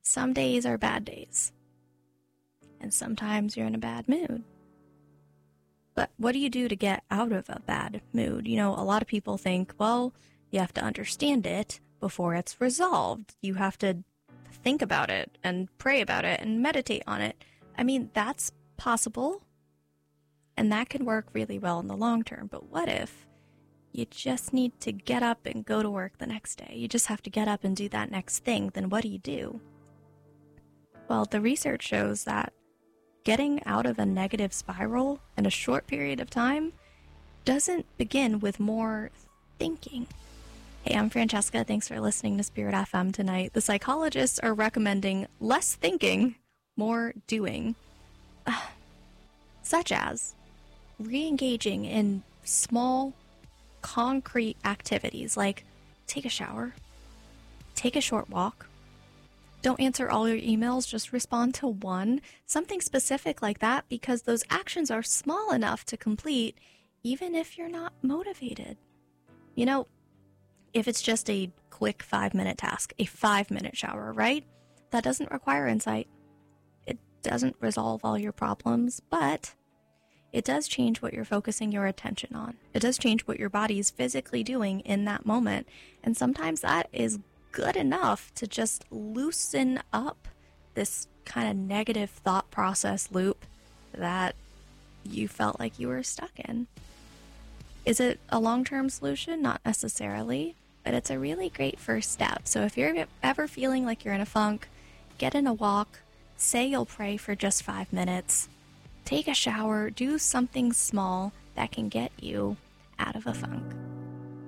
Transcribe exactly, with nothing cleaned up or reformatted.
some days are bad days. And sometimes you're in a bad mood. But what do you do to get out of a bad mood? You know, a lot of people think, well, you have to understand it before it's resolved. You have to think about it and pray about it and meditate on it. I mean, that's possible. And that can work really well in the long term. But what if you just need to get up and go to work the next day? You just have to get up and do that next thing. Then what do you do? Well, the research shows that getting out of a negative spiral in a short period of time doesn't begin with more thinking. Hey, I'm Francesca. Thanks for listening to Spirit F M tonight. The psychologists are recommending less thinking, more doing, uh, such as re-engaging in small, concrete activities like take a shower, take a short walk. Don't answer all your emails, just respond to one. Something specific like that, because those actions are small enough to complete even if you're not motivated. You know, if it's just a quick five-minute task, a five-minute shower, right? That doesn't require insight. It doesn't resolve all your problems, but it does change what you're focusing your attention on. It does change what your body is physically doing in that moment. And sometimes that is good enough to just loosen up this kind of negative thought process loop that you felt like you were stuck in. Is it a long-term solution? Not necessarily, but it's a really great first step. So if you're ever feeling like you're in a funk, get in a walk, say you'll pray for just five minutes, take a shower, do something small that can get you out of a funk.